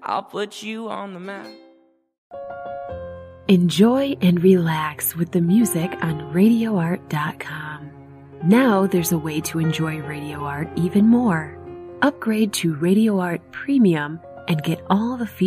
I'll put you on the map. Enjoy and relax with the music on RadioArt.com. Now there's a way to enjoy Radio Art even more. Upgrade to Radio Art Premium and get all the features